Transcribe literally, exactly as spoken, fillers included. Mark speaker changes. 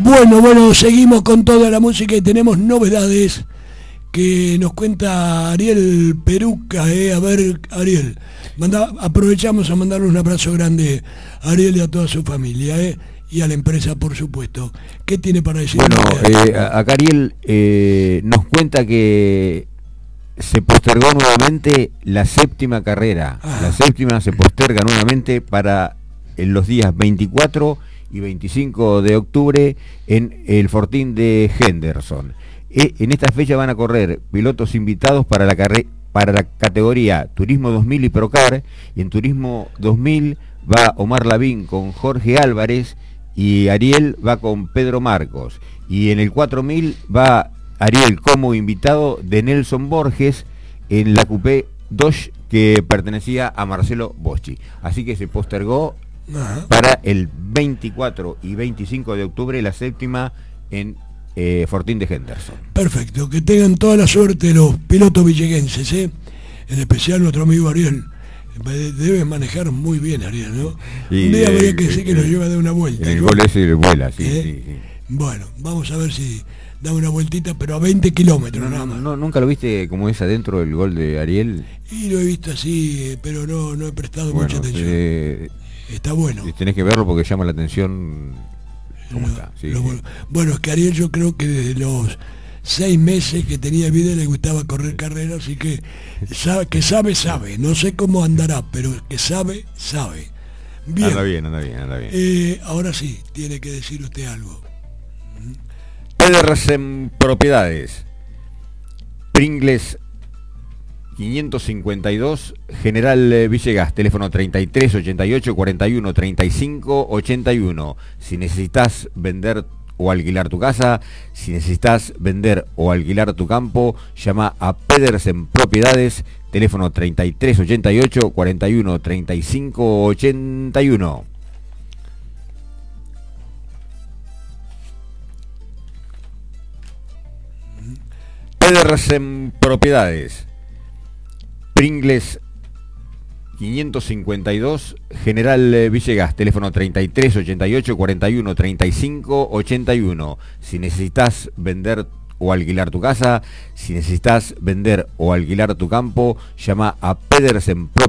Speaker 1: Bueno, bueno, seguimos con toda la música y tenemos novedades que nos cuenta Ariel Peruca, eh. A ver, Ariel, manda, aprovechamos a mandarle un abrazo grande a Ariel y a toda su familia, eh, y a la empresa, por supuesto. ¿Qué tiene para decir?
Speaker 2: Bueno, eh, acá Ariel eh, nos cuenta que se postergó nuevamente la séptima carrera. Ah. La séptima se posterga nuevamente para en los días veinticuatro y veinticinco de octubre en el Fortín de Henderson. E, en esta fecha van a correr pilotos invitados para la, para la categoría Turismo dos mil y Procar, y en Turismo dos mil va Omar Lavín con Jorge Álvarez y Ariel va con Pedro Marcos, y en el cuatro mil va Ariel como invitado de Nelson Borges en la Coupé Dodge que pertenecía a Marcelo Boschi. Así que se postergó Ajá. para el veinticuatro y veinticinco de octubre la séptima en eh, Fortín de Henderson.
Speaker 1: Perfecto, que tengan toda la suerte los pilotos villeguenses, ¿eh? En especial nuestro amigo Ariel. Debe manejar muy bien Ariel, ¿no? Y, un día habría eh, que decir eh, que nos lleva de una vuelta.
Speaker 2: En el gol ese vuela, sí, ¿Eh? sí, sí.
Speaker 1: Bueno, vamos a ver si da una vueltita, pero a veinte kilómetros
Speaker 2: no,
Speaker 1: nada más.
Speaker 2: No, ¿Nunca lo viste como es adentro del gol de Ariel?
Speaker 1: Y lo he visto así, pero no, no he prestado bueno, mucha atención.
Speaker 2: Eh,
Speaker 1: está bueno.
Speaker 2: Tenés que verlo porque llama la atención cómo
Speaker 1: lo,
Speaker 2: está. Sí,
Speaker 1: lo,
Speaker 2: sí.
Speaker 1: Bueno, es que Ariel yo creo que desde los seis meses que tenía vida le gustaba correr carreras, así que sabe, que sabe, sabe. No sé cómo andará, pero que sabe, sabe. Bien.
Speaker 2: Anda bien, anda bien, anda bien.
Speaker 1: Eh, ahora sí, tiene que decir usted algo.
Speaker 2: Pedersen Propiedades, Pringles quinientos cincuenta y dos, General Villegas, teléfono treinta y tres ochenta y ocho cuarenta y uno treinta y cinco ochenta y uno. Si necesitas vender o alquilar tu casa, si necesitas vender o alquilar tu campo, llama a Pedersen Propiedades, teléfono treinta y tres ochenta y ocho cuarenta y uno treinta y cinco ochenta y uno. Pedersen Propiedades, Pringles quinientos cincuenta y dos, General Villegas, teléfono treinta y tres ochenta y ocho cuarenta y uno treinta y cinco ochenta y uno. Si necesitas vender o alquilar tu casa, si necesitas vender o alquilar tu campo, llama a Pedersen Propiedades.